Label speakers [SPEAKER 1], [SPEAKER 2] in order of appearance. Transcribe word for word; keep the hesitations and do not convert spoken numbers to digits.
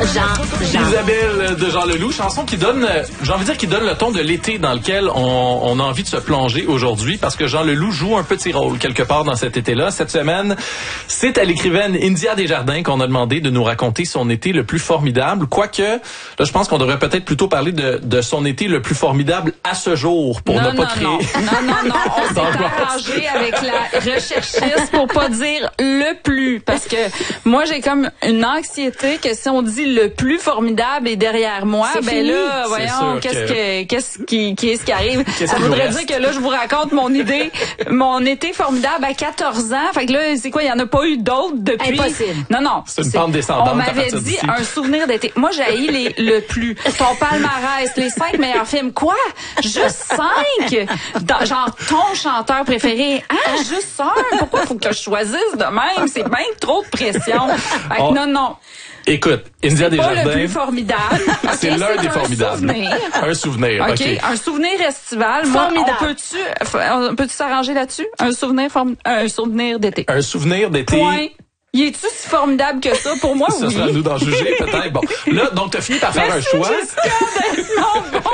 [SPEAKER 1] Jean, Jean.
[SPEAKER 2] Isabelle de Jean Leloup, chanson qui donne, j'ai envie de dire, qui donne le ton de l'été dans lequel on, on a envie de se plonger aujourd'hui, parce que Jean Leloup joue un petit rôle quelque part dans cet été-là. Cette semaine, c'est à l'écrivaine India Desjardins qu'on a demandé de nous raconter son été le plus formidable. Quoique, là, je pense qu'on devrait peut-être plutôt parler de, de son été le plus formidable à ce jour, pour
[SPEAKER 3] non,
[SPEAKER 2] ne
[SPEAKER 3] non,
[SPEAKER 2] pas créer...
[SPEAKER 3] Non, non, non, non. On s'est arrangé avec la recherchiste pour pas dire le plus, parce que moi, j'ai comme une anxiété que si on dit le plus formidable est derrière moi,
[SPEAKER 1] c'est
[SPEAKER 3] ben
[SPEAKER 1] fini.
[SPEAKER 3] là, voyons, qu'est-ce que, qu'est-ce qui, qui est ce qui arrive?
[SPEAKER 2] Qu'est-ce
[SPEAKER 3] Ça
[SPEAKER 2] qui
[SPEAKER 3] voudrait
[SPEAKER 2] nous
[SPEAKER 3] dire
[SPEAKER 2] reste?
[SPEAKER 3] que là, je vous raconte mon idée, mon été formidable à quatorze ans. Fait que là, c'est quoi? Il y en a pas eu d'autres depuis.
[SPEAKER 1] Impossible.
[SPEAKER 3] Non, non.
[SPEAKER 2] C'est une pente descendante
[SPEAKER 3] On
[SPEAKER 2] à
[SPEAKER 3] m'avait
[SPEAKER 2] partir
[SPEAKER 3] dit
[SPEAKER 2] d'ici.
[SPEAKER 3] un souvenir d'été. Moi, j'ai haï les, le plus. Ton palmarès, les cinq meilleurs films. Quoi? Juste cinq? Dans- genre, ton chanteur préféré. Ah, juste un? Pourquoi faut que je choisisse de même? C'est bien trop de pression. Fait que
[SPEAKER 2] Oh.
[SPEAKER 3] non, non.
[SPEAKER 2] Écoute, India
[SPEAKER 3] C'est pas
[SPEAKER 2] Desjardins...
[SPEAKER 3] le plus formidable.
[SPEAKER 2] C'est
[SPEAKER 3] Ok,
[SPEAKER 2] l'un des
[SPEAKER 3] un
[SPEAKER 2] formidables.
[SPEAKER 3] souvenir.
[SPEAKER 2] Un souvenir,
[SPEAKER 3] OK.
[SPEAKER 2] OK.
[SPEAKER 3] Un souvenir estival. Moi,
[SPEAKER 1] Formidable.
[SPEAKER 3] on peut-tu, on peut-tu s'arranger là-dessus? Un souvenir form- un souvenir d'été.
[SPEAKER 2] Un souvenir d'été...
[SPEAKER 3] Point. Y est-tu si formidable que ça? Pour moi,
[SPEAKER 2] Ça
[SPEAKER 3] oui.
[SPEAKER 2] sera à nous d'en juger, peut-être. Bon, là, donc, t'as fini par faire
[SPEAKER 3] Merci,
[SPEAKER 2] un choix.
[SPEAKER 3] Jessica, d'être mon bon